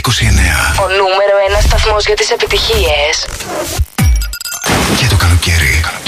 Ο νούμερο 1 σταθμός για τις επιτυχίες. Και το καλοκαίρι.